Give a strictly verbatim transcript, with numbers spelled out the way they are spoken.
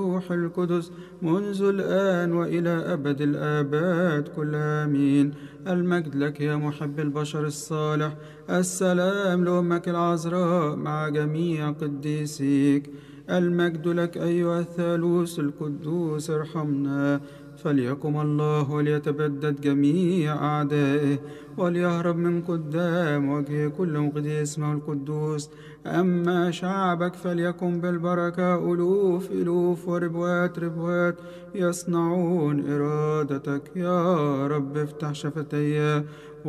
والروح القدس منذ الآن وإلى أبد الآباد كلها آمين. المجد لك يا محب البشر الصالح. السلام لأمك العذراء مع جميع قديسيك. المجد لك أيها الثالوث القدوس ارحمنا. فليقم الله وليتبدد جميع أعدائه وليهرب من قدام وجه كل مقدس اسمه القدوس. أما شعبك فليكن بالبركة ألوف ألوف وربوات ربوات يصنعون إرادتك. يا رب افتح شفتي